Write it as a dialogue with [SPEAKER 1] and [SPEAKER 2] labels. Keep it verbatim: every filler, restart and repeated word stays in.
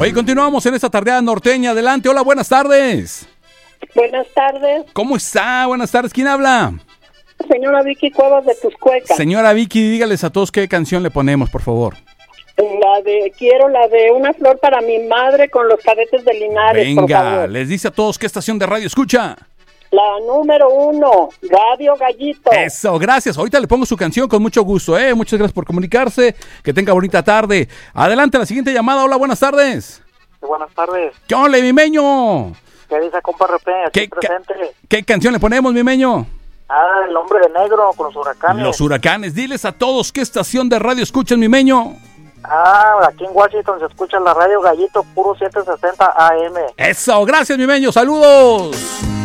[SPEAKER 1] Oye, continuamos en esta tardeada norteña. Adelante, hola, buenas tardes.
[SPEAKER 2] Buenas tardes.
[SPEAKER 1] ¿Cómo está? Buenas tardes, ¿quién habla?
[SPEAKER 2] Señora Vicky Cuevas de Tuscueca.
[SPEAKER 1] Señora Vicky, dígales a todos qué canción le ponemos, por favor.
[SPEAKER 2] La de, quiero la de Una flor para mi madre con los Cadetes de Linares, por
[SPEAKER 1] Venga,
[SPEAKER 2] favor.
[SPEAKER 1] les dice a todos qué estación de radio escucha.
[SPEAKER 2] La número uno, Radio Gallito.
[SPEAKER 1] Eso, gracias. Ahorita le pongo su canción con mucho gusto, ¿eh? Muchas gracias por comunicarse. Que tenga bonita tarde. Adelante, la siguiente llamada. Hola, buenas tardes.
[SPEAKER 3] Buenas tardes.
[SPEAKER 1] ¿Qué onda, mi meño?
[SPEAKER 3] ¿Qué dice, compa Repe? Aquí
[SPEAKER 1] ¿Qué,
[SPEAKER 3] presente.
[SPEAKER 1] ¿Qué canción le ponemos, mi meño?
[SPEAKER 3] Ah, El Hombre de Negro con los huracanes.
[SPEAKER 1] Los huracanes. Diles a todos qué estación de radio escuchan, mi meño.
[SPEAKER 3] Ah, aquí en Washington se escucha la Radio Gallito, puro setecientos sesenta A M.
[SPEAKER 1] Eso, gracias, mi meño. Saludos.